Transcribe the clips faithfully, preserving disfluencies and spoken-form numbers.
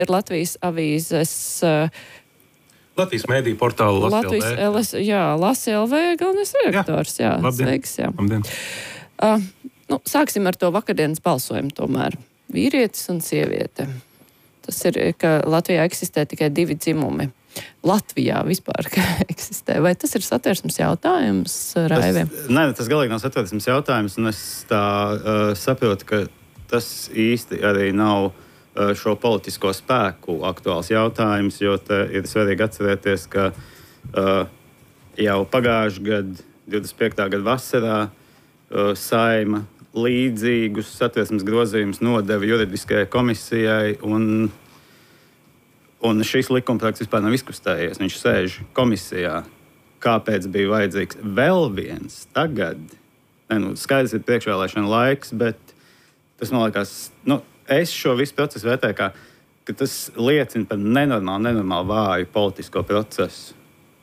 ir Latvijas avīzes... Latvijas mēdīju portāla Latvijas L S, jā, Lasi L V galvenais redaktors. Jā, jā sveiks, jā. Labdien. Uh, nu, sāksim ar to vakardienas balsojumu tomēr. Vīrietis un sieviete. Tas ir, ka Latvijā eksistē tikai divi dzimumi. Latvijā vispār eksistē. Vai tas ir satversmes jautājums, Raivi? Tas, nē, tas galīgi nav satversmes jautājums, un es tā uh, saprotu, ka tas īsti arī nav uh, šo politisko spēku aktuāls jautājums, jo te ir svarīgi atcerēties, ka uh, jau pagājušajā gadā, divdesmit piektā gada vasarā, uh, Saeima līdzīgus satversmes grozījumus nodeva juridiskajai komisijai, un Un šis likumprojekts vispār nav izkustējies. Viņš sēž komisijā. Kāpēc bija vajadzīgs vēl viens tagad? Ne, nu, skaidrs ir priekšvēlēšana laiks, bet tas man liekas, nu, es šo visu procesu vērtēju kā, ka tas liecina par nenormālu, nenormālu vāju politisko procesu.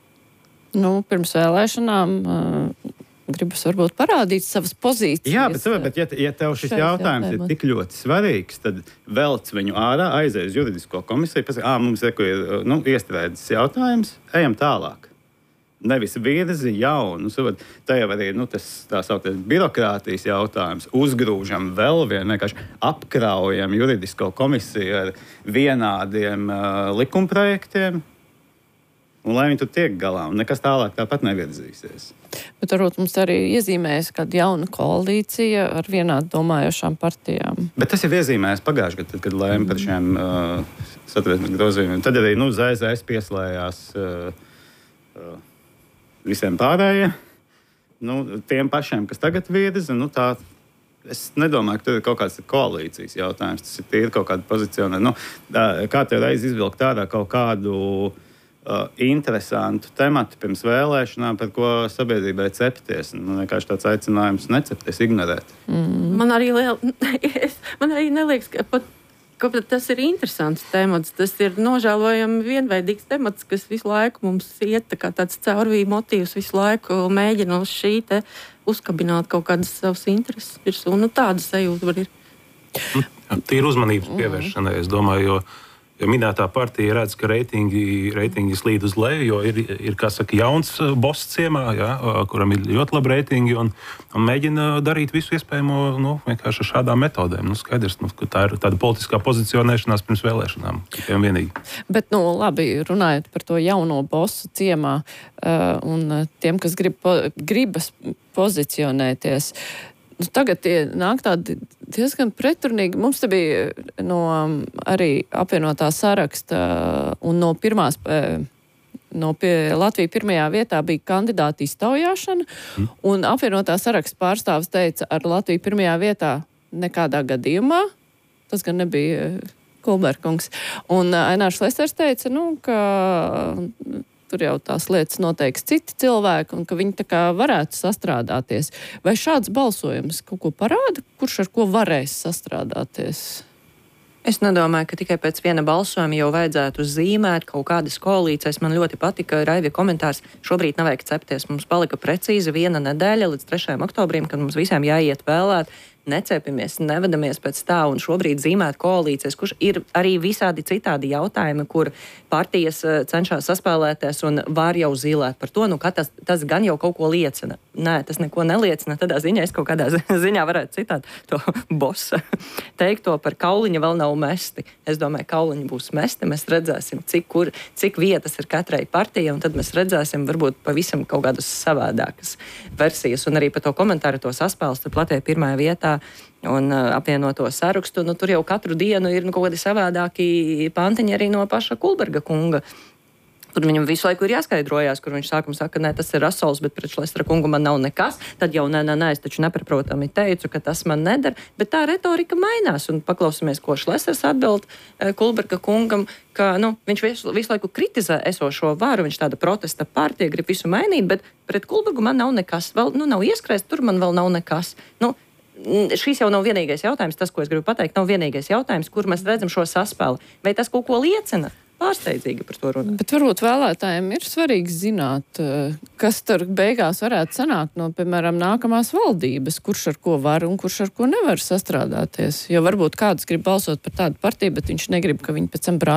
Nu, pirms vēlēšanām uh, gribas varbūt parādīt savas pozīcijas. Jā, bet, bet ja, ja tev šis jautājums ir tik ļoti svarīgs, tad velc viņu ārā, aizies uz juridisko komisiju, pasaka, ā, mums ir, ir nu, iestrēdzis jautājums, ejam tālāk. Nevis virzi jaunu. Tā jau arī nu, tas tā sauktais birokrātijas jautājums. Uzgrūžam vēl vienu, vienkārši apkraujam juridisko komisiju ar vienādiem uh, likumprojektiem. Un lai viņi tur tiek galā, un nekas tālāk tāpat nevirzīsies. Bet varbūt mums arī iezīmējas kāda jauna koalīcija ar vienādi domājošām partijām. Bet tas ir iezīmējis pagājušajā gadā, kad lēma mm. par šiem uh, satversmes grozījumiem. Tad arī nu, Z Z S pieslējās uh, uh, visiem pārējiem, nu, tiem pašiem, kas tagad virza. Nu, tā, es nedomāju, ka tur ir kaut kāds koalīcijas jautājums. Tas ir tīri kaut kāda pozicionē. Nu, tā, kā tev reiz izvilkt tādā kaut kādu Uh, interesantu tematu pirms vēlēšanām, par ko sabiedrībai cepties. Nu, vienkārši tāds aicinājums necepties, ignorēt. Mm. Man arī, liel... Man arī neliekas, ka pat, ka pat tas ir interesants temats. Tas ir nožēlojami vienveidīgs temats, kas visu laiku mums iet tā kā tāds caurvīja motīvs, visu laiku mēģina uz šī te uzkabināt kaut kādas savas intereses virsū. Nu, tāda sajūta var ir. Tīri uzmanības pievēršanai, es domāju, jo Jo minētā partija redz, ka reitingi, reitingi slīd uz leju, jo ir, ir kā saka, jauns boss ciemā, ja, kuram ir ļoti labi reitingi, un, un mēģina darīt visu iespējamo nu, vienkārši ar šādām metodēm. Nu, skaidrs, nu, ka tā ir tāda politiskā pozicionēšanās pirms vēlēšanām. Tikai un vienīgi. Bet, nu, labi, runājot par to jauno bossu ciemā uh, un tiem, kas grib, po, gribas pozicionēties, nu, tagad tie nāk tādi diezgan pretrunīgi. Mums te bija no arī apvienotā saraksta un no pirmās, no pie, Latvija pirmajā vietā bija kandidāta iztaujāšana, mm. un apvienotā saraksta pārstāvis teica, ar Latviju pirmajā vietā nekādā gadījumā. Tas gan nebija Kulberkungs. Un Ainārs Lesers teica, nu, ka tur jau tās lietas noteiks citi cilvēki un ka viņi tā kā varētu sastrādāties. Vai šāds balsojums kaut ko parāda, kurš ar ko varēs sastrādāties? Es nedomāju, ka tikai pēc viena balsojuma jau vajadzētu zīmēt kaut kādas koalīcijas. Man ļoti patika Raivi komentārs. Šobrīd nevajag cepties. Mums palika precīzi viena nedēļa līdz trešajam oktobrim, kad mums visiem jāiet vēlēt. Necepamies, nevedamies pēc tā un šobrīd zīmēt koalīcijas, kurš ir arī visādi citādi jautājumi, kur partijas cenšas saspēlēties un var jau zīlēt par to, nu, ka tas, tas gan jau kaut ko liecina. Nē, tas neko neliecina. Tādā ziņā es kaut kādā ziņā varētu citāt to bosa teikt to par kauliņa vēl nav mesti. Es domāju, kauliņi būs mesti, mēs redzēsim, cik, kur, cik vietas ir katrai partijai, un tad mēs redzēsim varbūt pavisam kaut kādas savādākas versijas. Un arī par to komentāru to saspēles, tur Latvijā pirmajā vietā un uh, apvienoto sarakstu, nu tur jau katru dienu ir nu, kaut kādi savādāki pantiņi arī no paša Kulberga kunga. Tur viņam visu laiku ir jāskaidrojās, kur viņš sākumā saka, nē, tas ir Rasols, bet pret Šlesera kungu man nav nekas. Tad jau nē, nē, nē, es taču neparprotami teicu, ka tas man neder. Bet tā retorika mainās, un paklausāmies, ko Šlesers atbild uh, Kulberga kungam, ka nu, viņš visu, visu laiku kritizē esošo varu, viņš tāda protesta partija, grib visu mainīt, bet pret Kulbergu man nav nekas. Vēl nu, nav ieskrēst, tur man vēl nav nekas. Nu, šīs jau nav vienīgais jautājums, tas, ko es gribu pateikt, nav vienīgais jautājums, kur mēs redzam šo saspēli. Vai tas kaut ko liecina? pārsteidzīgi par to runāt. Bet varbūt vēlētājiem ir svarīgi zināt, kas tur beigās varētu sanākt no, piemēram, nākamās valdības, kurš ar ko var un kurš ar ko nevar sastrādāties. Jo varbūt kāds grib balsot par tādu partiju, bet viņš negrib, ka viņi pēc tam brāļ